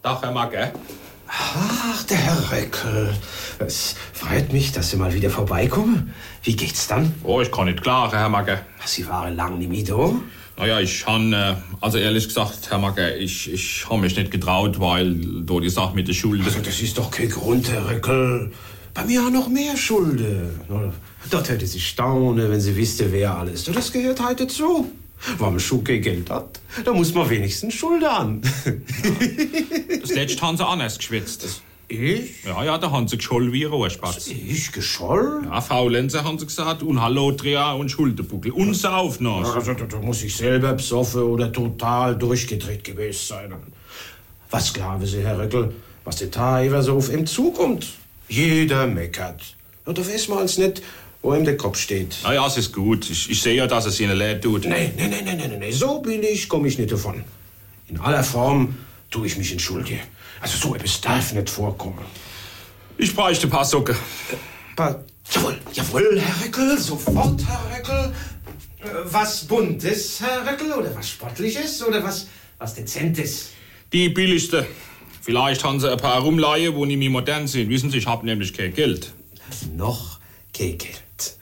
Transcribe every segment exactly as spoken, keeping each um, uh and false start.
Tag, Herr Magge. Ach, der Herr Reckel. Es freut mich, dass Sie mal wieder vorbeikommen. Wie geht's dann? Oh, ich kann nicht klagen, Herr Magge. Sie waren lang nicht mehr da? Naja, ich han, äh, also ehrlich gesagt, Herr Magge, ich, ich habe mich nicht getraut, weil da die Sache mit der Schulden... Also das ist doch kein Grund, Herr Reckel. Bei mir haben noch mehr Schulden. Dort hätte Sie staunen, wenn Sie wüsste, wer alles. Das gehört heute dazu. Wenn man schon kein Geld hat, dann muss man wenigstens Schulden an. Das letzte haben sie anders geschwitzt. Ich? Ja, ja, da haben sie gescholl wie ein Rohrspatz. Ich gescholl? Ja, Faulenzer haben sie gesagt und Hallo-Dreher und Schulterbuckel und Saufnass. Also, da, da muss ich selber besoffen oder total durchgedreht gewesen sein. Was glauben Sie, Herr Reckel, was der Tag so auf ihm zukommt? Jeder meckert. Ja, da weiß man als nicht, wo ihm der Kopf steht. Na ja, es ist gut. Ich, ich sehe ja, dass es ihnen leid tut. Nein, nein, nein, nein, nein, nein. So billig komme ich nicht davon. In aller Form tue ich mich entschuldigen. Also so etwas darf nicht vorkommen. Ich bräuchte ein paar Socken. Äh, paar, jawohl, jawohl, Herr Reckel, sofort, Herr Reckel. Äh, was Buntes, Herr Reckel, oder was Sportliches, oder was, was Dezentes? Die billigste. Vielleicht haben sie ein paar Rumleihe, wo nicht mehr modern sind. Wissen Sie, ich habe nämlich kein Geld. Noch kein Geld.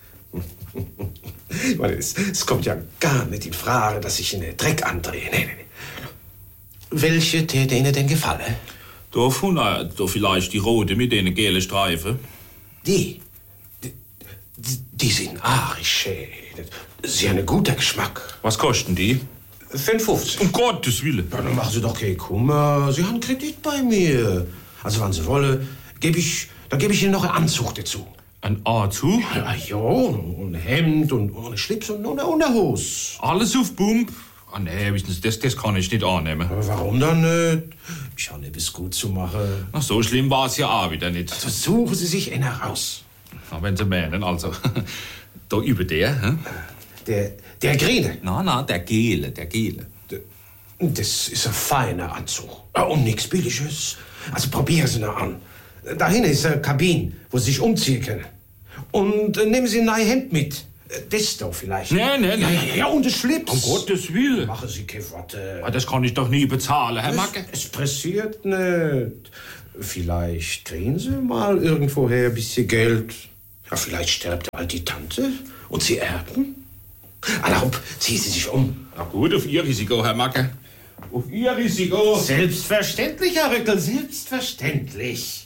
Ich meine, es, es kommt ja gar nicht in Frage, dass ich in den Dreck andrehe. Nee, nee, nee. Welche täte Ihnen denn gefallen? Davon, na, da vielleicht die rote mit den gelben Streifen. Die? Die, die sind arisch. Sie haben einen guten Geschmack. Was kosten die? fünfundfünfzig. Um Gottes Willen. Ja, dann machen Sie doch keinen Kummer. Sie haben Kredit bei mir. Also, wenn Sie wollen, gebe ich, dann gebe ich Ihnen noch einen Anzug dazu. Ein Anzug? Ja, ja, und ein Hemd und ohne Schlips und ohne Unterhose. Alles auf Pump? Ah, nee, wissen Sie, das, das kann ich nicht annehmen. Aber warum dann nicht? Ich habe etwas gut zu machen. Ach, so schlimm war es ja auch wieder nicht. Also suchen Sie sich einer raus. Na, wenn Sie meinen, also. Da über der, hä? Der, der Grüne. Na, na, der Gele, der Gele. Das ist ein feiner Anzug. Und nichts Billiges. Also probieren Sie noch an. Dahin ist eine Kabine, wo Sie sich umziehen können. Und äh, nehmen Sie ein neues Hemd mit. Das doch vielleicht. Nee, nee, nee. Ja, ja, ja, und der Schlips. Um Gottes Willen. Machen Sie keine Worte. Das kann ich doch nie bezahlen, Herr Macke. Es, es pressiert nicht. Vielleicht kriegen Sie mal irgendwoher ein bisschen Geld. Ja, vielleicht stirbt halt die Tante und Sie erben. Darum ziehen Sie sich um. Na gut, auf Ihr Risiko, Herr Macke. Auf Ihr Risiko. Selbstverständlich, Herr Rückel, selbstverständlich.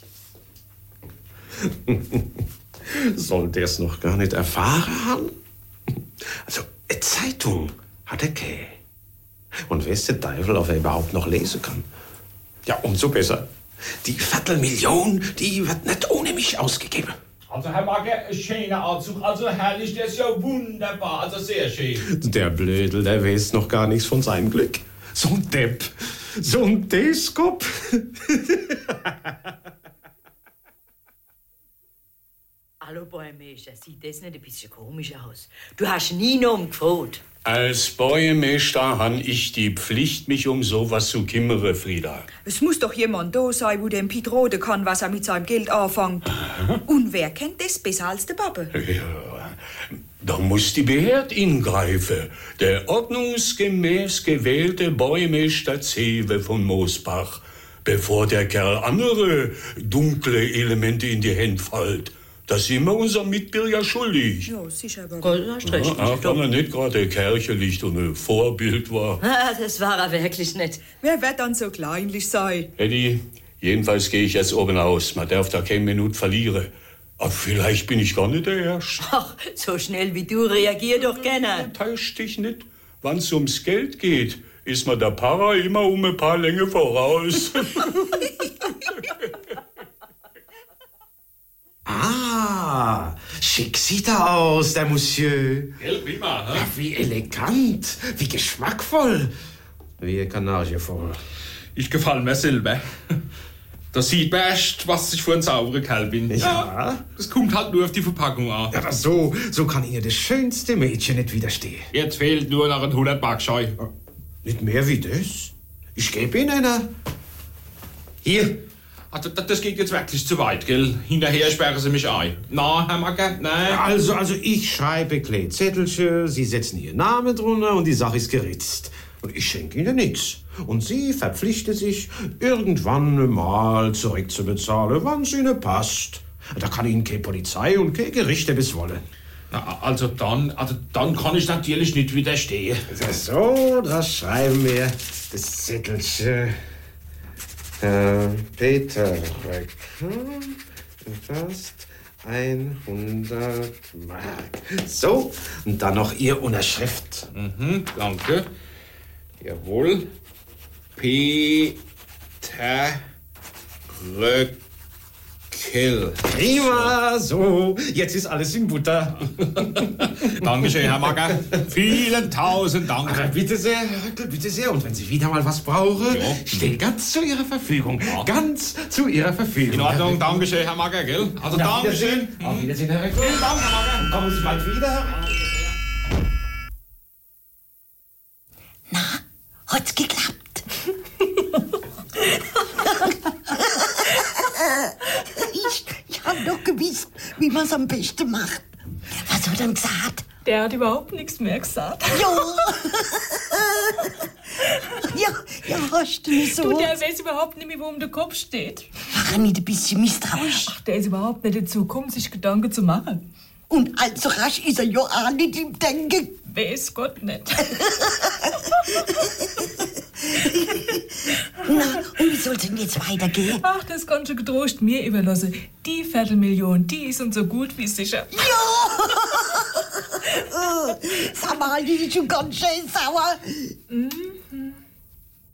Sollte er es noch gar nicht erfahren haben? Also, eine Zeitung hat er keine. Und weiß der Teufel, ob er überhaupt noch lesen kann. Ja, umso besser. Die Viertelmillion, die wird nicht ohne mich ausgegeben. Also, Herr Macke, ein schöner Anzug, also herrlich, der ist ja wunderbar, also sehr schön. Der Blödel, der weiß noch gar nichts von seinem Glück. So ein Depp, so ein Deskop. Hallo, Bäumeister, sieht das nicht ein bisschen komisch aus? Du hast nie noch umgefragt. Als Bäumeister han ich die Pflicht, mich um sowas zu kümmern, Frieda. Es muss doch jemand da sein, wo dem Piet roden kann, was er mit seinem Geld anfängt. Und wer kennt das besser als der Babbe? Ja, da muss die Behörde ingreifen. Der ordnungsgemäß gewählte Bäumeister Zewe von Moosbach, bevor der Kerl andere dunkle Elemente in die Hände fällt. Das sind wir unserem Mitbürger schuldig. Ja, sicher, aber... Gott, hast recht. Ja, auch wenn er nicht gerade kirchlich und ein Vorbild war. Ah, das war er wirklich nicht. Wer wird dann so kleinlich sein? Eddie, jedenfalls gehe ich jetzt oben aus. Man darf da keine Minute verlieren. Aber vielleicht bin ich gar nicht der Erste. Ach, so schnell wie du reagier doch gerne. Täusch dich nicht. Wenn es ums Geld geht, ist man der Para immer um ein paar Länge voraus. Ah, schick sieht er aus, der Monsieur. Gell, prima, hä? Ja, wie elegant, wie geschmackvoll. Wie ein Kanarienvogel. Ich gefall mir selber. Da sieht man erst, was ich für ein sauberer Kerl bin. Ja. Ja, das kommt halt nur auf die Verpackung an. Ja, das so, so kann Ihnen das schönste Mädchen nicht widerstehen. Jetzt fehlt nur noch ein hundert Backscheu. Nicht mehr wie das? Ich gebe Ihnen eine. Hier. Also, das geht jetzt wirklich zu weit, gell? Hinterher sperren Sie mich ein. Na, Herr Macke, nein. Also, also ich schreibe kleine Zettelchen, Sie setzen Ihren Namen drunter und die Sache ist geritzt. Und ich schenke Ihnen nichts. Und Sie verpflichten sich, irgendwann mal zurückzubezahlen, wann es Ihnen passt. Da kann Ihnen keine Polizei und keine Gerichte biswollen. Na, also dann, also dann kann ich natürlich nicht widerstehen. So, das schreiben wir das Zettelchen. Äh, Peter Röcker, fast hundert Mark. So, und dann noch Ihr Unterschrift. Mhm, danke. Jawohl. Peter Röckel. Prima, so, jetzt ist alles in Butter. Dankeschön, Herr Macker. Vielen tausend Dank. Aber bitte sehr, Herr Röckel, bitte sehr. Und wenn Sie wieder mal was brauchen, Ja. steht ganz zu Ihrer Verfügung. Ja. Ganz zu Ihrer Verfügung. In Ordnung, Dankeschön, Herr Macker, gell? Also Auf Dankeschön. Wiedersehen. Auf Wiedersehen, Herr Röckel. Vielen Dank, Herr Macker. Kommen Sie bald wieder. Hat's geklappt? ich ich hab doch gewusst, wie man's am besten macht. Was hat er denn gesagt? Der hat überhaupt nichts mehr gesagt. Ja. ja, ja, hast du nicht so. Du, der weiß überhaupt nicht mehr, wo um der Kopf steht. War er nicht ein bisschen misstrauisch? Ach, der ist überhaupt nicht dazu gekommen, sich Gedanken zu machen. Und allzu rasch ist er ja auch nicht im Denken. Weiß Gott nicht. Na, und wie soll's denn jetzt weitergehen? Ach, das kannst du getrost mir überlassen. Die Viertelmillion, die ist uns so gut wie sicher. Sag mal, die ist schon ganz schön sauer. Mm,